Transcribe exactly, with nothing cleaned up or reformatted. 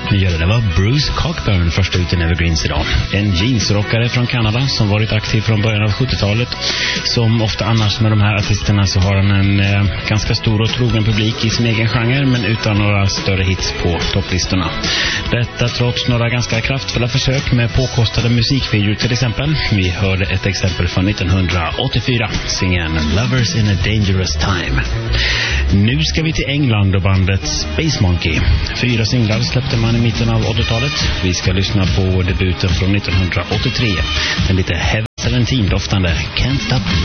Ja, det var Bruce Cockburn först ut i Evergreens idag. En jeansrockare från Kanada som varit aktiv från början av sjuttiotalet. Som ofta annars med de här artisterna så har han en eh, ganska stor och trogen publik i sin egen genre, men utan några större hits på topplistorna. Detta trots några ganska kraftfulla försök med påkostade musikvideor till exempel. Vi hörde ett exempel från nittonhundraåttiofyra, singeln Lovers in a Dangerous Time. Nu ska vi till England och bandet Space Monkey. Fyra singlar släppte man i mitten av åttiotalet. Vi ska lyssna på debuten från nittonhundraåttiotre. Den lite Heaven seventeen-doftande Can't Stop